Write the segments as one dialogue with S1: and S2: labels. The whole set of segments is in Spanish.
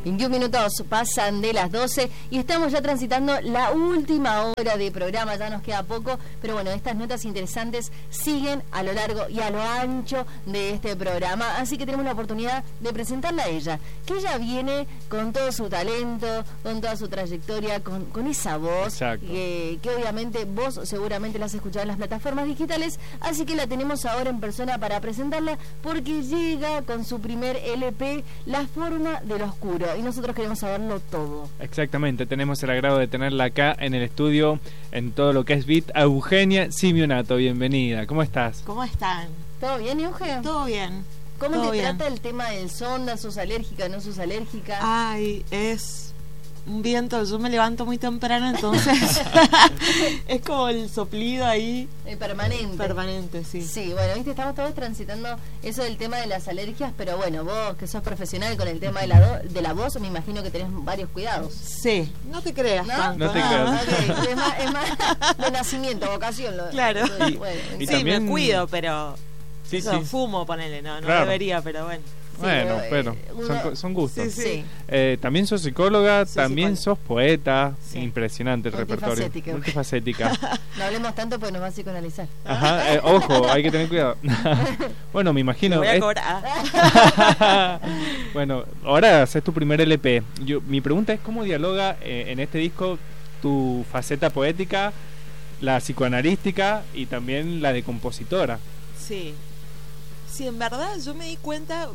S1: 21 minutos pasan de las 12 y estamos ya transitando la última hora de programa, ya nos queda poco, pero bueno, estas notas interesantes siguen a lo largo y a lo ancho de este programa, así que tenemos la oportunidad de presentarla a ella, que ella viene con todo su talento, con toda su trayectoria, con esa voz, que obviamente vos seguramente la has escuchado en las plataformas digitales, así que la tenemos ahora en persona para presentarla, porque llega con su primer LP, La Forma del Oscuro, y nosotros queremos saberlo todo.
S2: Exactamente, tenemos el agrado de tenerla acá en el estudio, en todo lo que es Beat, a Eugenia Simeonato. Bienvenida, ¿cómo estás?
S3: ¿Cómo están?
S1: ¿Todo bien, Eugenia?
S3: Todo bien.
S1: ¿Cómo
S3: te
S1: trata el tema del sonda? ¿Sos alérgica, no sos alérgica?
S3: Ay, es un viento, yo me levanto muy temprano, entonces es como el soplido ahí.
S1: Permanente.
S3: Permanente, sí.
S1: Sí, bueno, viste, estamos todos transitando eso del tema de las alergias, pero bueno, vos que sos profesional con el tema de la voz, me imagino que tenés varios cuidados.
S3: Sí, no te creas,
S1: ¿no?
S3: tanto.
S2: No te creas.
S1: Okay. Es más de nacimiento, vocación.
S3: Claro.
S2: Y
S3: sí,
S2: también...
S3: me cuido, pero
S2: sí,
S3: eso,
S2: sí.
S3: Fumo, ponele, no
S2: Claro.
S3: Debería, pero bueno.
S2: Bueno,
S1: Sí,
S2: pero
S1: uno...
S2: son gustos.
S3: Sí.
S2: También sos psicóloga,
S3: Soy
S2: también
S3: psicóloga.
S2: sos poeta.
S3: Sí.
S2: Impresionante el repertorio. Multifacética.
S1: No hablemos tanto porque nos va a psicoanalizar.
S2: Ajá, ojo, hay que tener cuidado. Bueno, me imagino.
S3: Voy a cobrar.
S2: Bueno, ahora haces tu primer LP. Mi pregunta es cómo dialoga en este disco tu faceta poética, la psicoanalística y también la de compositora.
S3: Sí. Sí, en verdad yo me di cuenta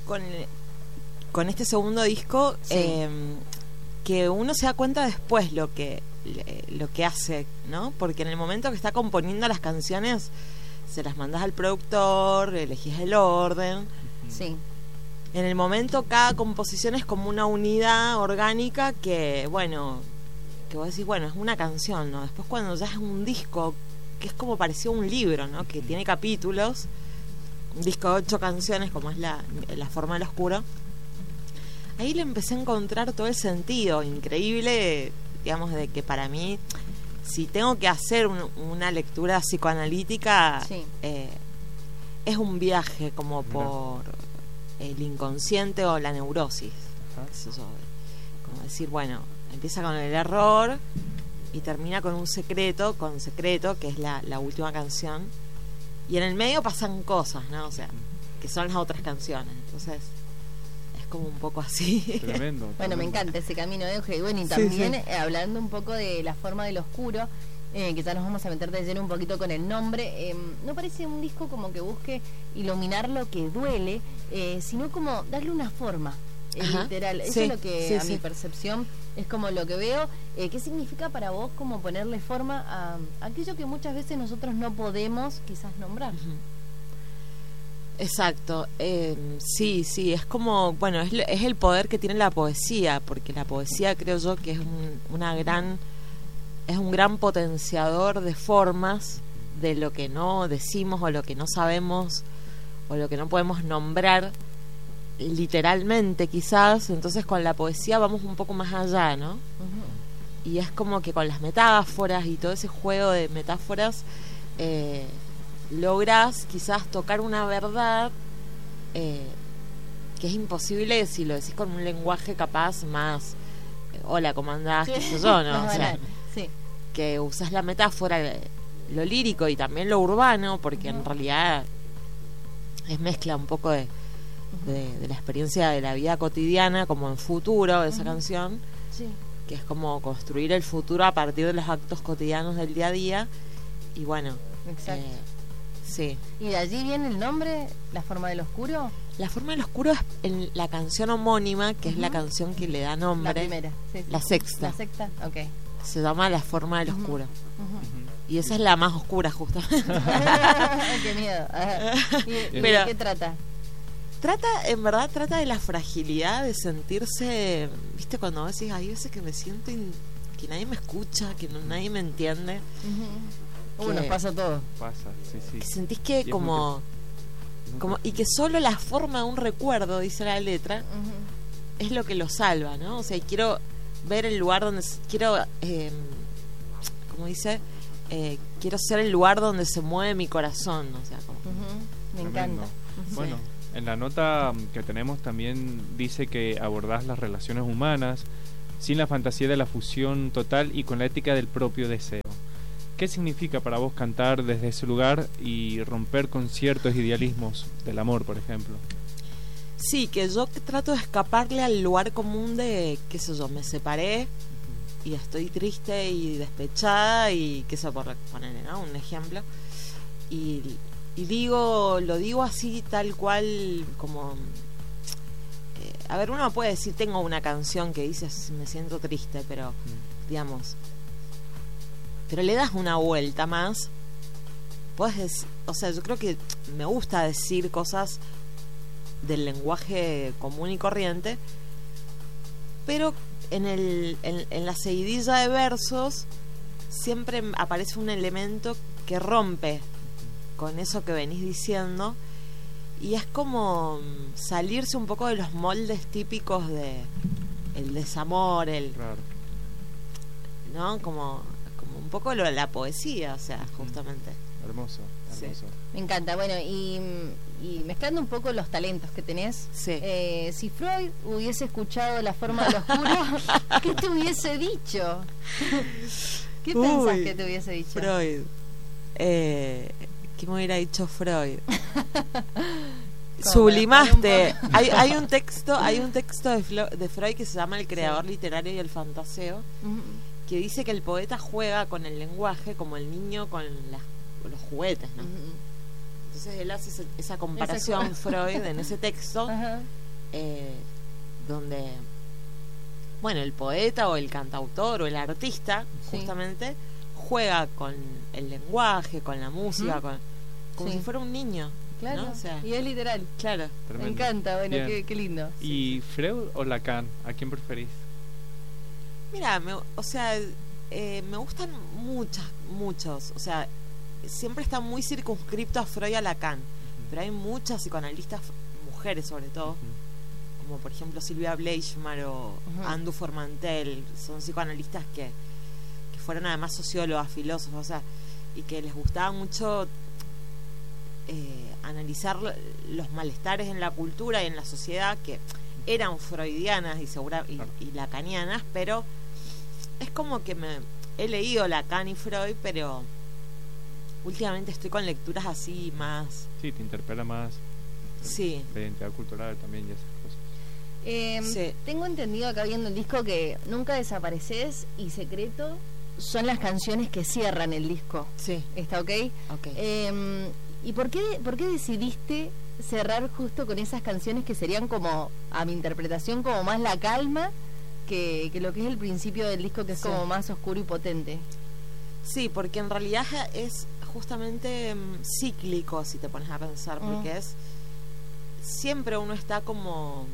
S3: con este segundo disco,
S1: sí,
S3: que uno se da cuenta después lo que hace, ¿no? Porque en el momento que está componiendo las canciones se las mandas al productor, elegís el orden.
S1: Sí.
S3: En el momento cada composición es como una unidad orgánica que, bueno, que vos decís, bueno, es una canción, ¿no? Después cuando ya es un disco, que es como parecido a un libro, ¿no? Que tiene capítulos, un disco de 8 canciones, como es la Forma del Oscuro, ahí le empecé a encontrar todo el sentido increíble, digamos, de que para mí, si tengo que hacer una lectura psicoanalítica,
S1: sí,
S3: es un viaje como por el inconsciente o la neurosis. Como decir, bueno, empieza con el error y termina con un secreto, que es la última canción. Y en el medio pasan cosas, ¿no? O sea, que son las otras canciones. Entonces, es como un poco así.
S2: Tremendo.
S1: Bueno, me encanta ese camino, Euge. Bueno, y también
S3: sí.
S1: Hablando un poco de La Forma del Oscuro, que ya nos vamos a meter de lleno un poquito con el nombre, no parece un disco como que busque iluminar lo que duele, sino como darle una forma. Literal, eso es lo que a mi percepción es como lo que veo. ¿Qué significa para vos como ponerle forma a aquello que muchas veces nosotros no podemos quizás nombrar?
S3: Exacto, sí, es como, bueno, es el poder que tiene la poesía, porque la poesía creo yo que es un gran potenciador de formas de lo que no decimos o lo que no sabemos o lo que no podemos nombrar literalmente quizás. Entonces con la poesía vamos un poco más allá, ¿no? Y es como que con las metáforas y todo ese juego de metáforas logras quizás tocar una verdad que es imposible si lo decís con un lenguaje capaz más hola, ¿cómo andás? ¿Qué sé yo, no? O sea,
S1: sí,
S3: que usás la metáfora, lo lírico y también lo urbano, porque en realidad es mezcla un poco de la experiencia de la vida cotidiana como en futuro de esa canción,
S1: sí,
S3: que es como construir el futuro a partir de los actos cotidianos del día a día. Y bueno,
S1: exacto.
S3: Sí.
S1: ¿Y de allí viene el nombre, La Forma del Oscuro?
S3: La Forma del Oscuro es la canción homónima, que es la canción que le da nombre.
S1: La primera, sí.
S3: La sexta.
S1: La sexta, ok.
S3: Se llama La Forma del Oscuro. Y esa es la más oscura, justamente.
S1: Qué miedo. ¿Y
S3: Pero,
S1: de qué trata?
S3: En verdad trata de la fragilidad de sentirse, viste, cuando vos decís, hay veces que me siento que nadie me escucha, que nadie me entiende.
S1: Nos pasa todo.
S2: Pasa, sí.
S3: Que sentís que como y que solo la forma de un recuerdo, dice la letra, es lo que lo salva, ¿no? O sea, quiero ver el lugar donde quiero, como dice, quiero ser el lugar donde se mueve mi corazón, o sea, como,
S1: me encanta.
S2: Bueno, En la nota que tenemos también dice que abordás las relaciones humanas sin la fantasía de la fusión total y con la ética del propio deseo. ¿Qué significa para vos cantar desde ese lugar y romper con ciertos idealismos del amor, por ejemplo?
S3: Sí, que yo trato de escaparle al lugar común de, qué sé yo, me separé y estoy triste y despechada y qué sé, por ponerle, ¿no? Un ejemplo. Y lo digo así tal cual como... a ver, uno puede decir, tengo una canción que dice me siento triste, pero digamos... Pero le das una vuelta más. Puedes decir, o sea, yo creo que me gusta decir cosas del lenguaje común y corriente, pero en la seguidilla de versos siempre aparece un elemento que rompe con eso que venís diciendo, y es como salirse un poco de los moldes típicos de el desamor,
S2: Claro.
S3: ¿no? Como un poco la poesía, o sea, justamente.
S2: Hermoso, hermoso.
S3: Sí.
S1: Me encanta. Bueno, y mezclando un poco los talentos que tenés,
S3: Sí.
S1: Si Freud hubiese escuchado La forma del oscuro, ¿qué te hubiese dicho? ¿Qué pensás que te hubiese dicho?
S3: Freud. ¿Qué me hubiera dicho Freud? Sublimaste. Hay un texto de Freud que se llama El creador literario y el fantaseo, que dice que el poeta juega con el lenguaje como el niño con los juguetes, ¿no? Entonces él hace esa comparación, Freud, en ese texto, donde, bueno, el poeta o el cantautor o el artista, justamente, juega con el lenguaje, con la música, como si fuera un niño.
S1: Claro,
S3: ¿no? O sea,
S1: y es literal.
S3: Claro.
S2: Tremendo.
S1: Me encanta, bueno, qué lindo.
S2: ¿Y Freud o Lacan? ¿A quién preferís?
S3: Mira, me gustan muchos. O sea, siempre está muy circunscripto a Freud y a Lacan. Pero hay muchas psicoanalistas, mujeres sobre todo, como por ejemplo Silvia Bleichmar o Andu Formantel. Son psicoanalistas que fueron además sociólogas, filósofos, o sea, y que les gustaba mucho analizar los malestares en la cultura y en la sociedad, que eran freudianas y lacanianas, pero es como que he leído Lacan y Freud, pero últimamente estoy con lecturas así más...
S2: Sí, te interpela más.
S3: Sí.
S2: La identidad cultural también y esas cosas.
S1: Sí. Tengo entendido acá viendo el disco que Nunca Desapareces y Secreto son las canciones que cierran el disco.
S3: Sí.
S1: ¿Está ok?
S3: Ok.
S1: ¿Y por qué decidiste cerrar justo con esas canciones que serían como, a mi interpretación, como más la calma que lo que es el principio del disco, que es como más oscuro y potente?
S3: Sí, porque en realidad es justamente cíclico, si te pones a pensar, porque siempre uno está como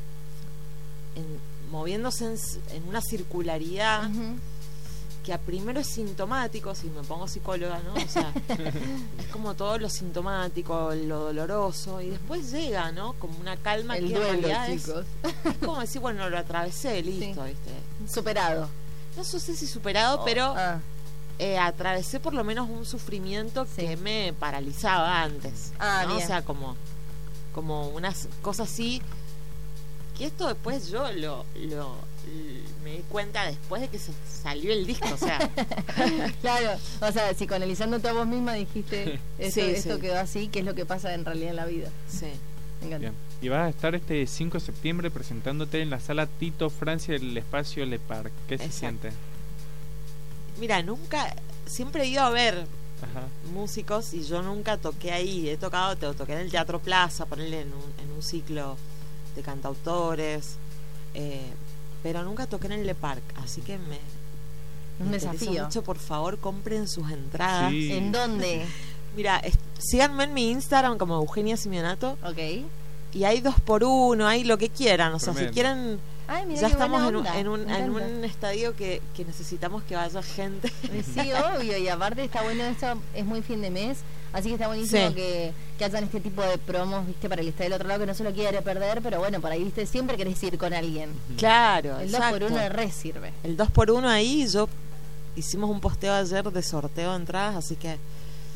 S3: moviéndose en una circularidad que a primero es sintomático, si me pongo psicóloga, ¿no? O sea, es como todo lo sintomático, lo doloroso, y después llega, ¿no? Como una calma
S1: el
S3: que
S1: duelo,
S3: en realidad
S1: chicos.
S3: es como decir, bueno, lo atravesé, listo, ¿viste?
S1: Superado.
S3: No sé si superado, pero atravesé por lo menos un sufrimiento que me paralizaba antes, ¿no? O sea, como unas cosas así, que esto después yo me di cuenta después de que se salió el disco, o sea.
S1: Claro, o sea, psicoanalizándote a vos misma dijiste esto quedó así, que es lo que pasa en realidad en la vida.
S3: Sí.
S1: Me encanta.
S2: Bien. Y vas a estar este 5 de septiembre presentándote en la sala Tito Francia del espacio Le Parc. ¿Qué se siente?
S3: Mira, siempre he ido a ver músicos y yo nunca toqué ahí. Toqué en el Teatro Plaza, ponerle en un ciclo de cantautores, pero nunca toqué en el Le Parc, así que me
S1: desafío
S3: mucho. Por favor, compren sus entradas.
S2: Sí.
S1: ¿En dónde?
S3: Mira, síganme en mi Instagram como Eugenia Simeonato.
S1: Ok.
S3: Y hay 2x1, hay lo que quieran, o sea, si quieren.
S1: Ay, mira,
S3: ya
S1: qué
S3: estamos
S1: buena
S3: en
S1: onda.
S3: un estadio que necesitamos que vaya gente.
S1: Sí, obvio, y aparte está bueno esto, es muy fin de mes, así que está buenísimo que hagan este tipo de promos, viste, para el que está del otro lado, que no se lo quiere perder, pero bueno, por ahí, viste, siempre querés ir con alguien.
S3: Claro,
S1: el
S3: exacto.
S1: 2x1 re sirve.
S3: El 2x1 ahí, hicimos un posteo ayer de sorteo de entradas, así que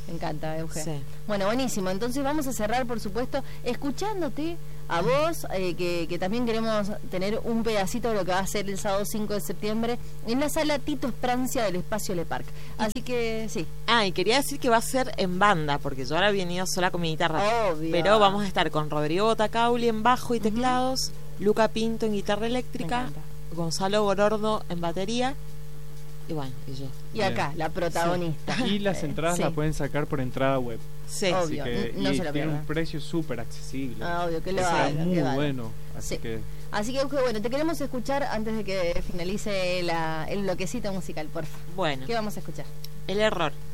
S1: Me encanta, Euge.
S3: Sí.
S1: Bueno, buenísimo. Entonces vamos a cerrar, por supuesto, escuchándote a vos, que también queremos tener un pedacito de lo que va a ser el sábado 5 de septiembre en la sala Tito Esprancia del Espacio Le Parc. Así que sí.
S3: Y quería decir que va a ser en banda, porque yo ahora he venido sola con mi guitarra.
S1: Obvio.
S3: Pero vamos a estar con Rodrigo Botacauli en bajo y teclados, Luca Pinto en guitarra eléctrica, Gonzalo Gorordo en batería, y bueno, y yo.
S1: Y acá, la protagonista.
S2: Y las entradas las pueden sacar por entrada web.
S3: Sí.
S1: Obvio,
S2: Así que,
S1: no
S2: y
S1: se lo
S2: tiene
S1: pierdan.
S2: un precio súper accesible.
S1: Obvio, que lo
S2: Está
S1: haga,
S2: muy
S1: que vale.
S2: bueno. Así que
S1: Así que, bueno, te queremos escuchar antes de que finalice el bloquecito musical, por favor.
S3: Bueno,
S1: ¿Qué vamos a escuchar?
S3: El Error.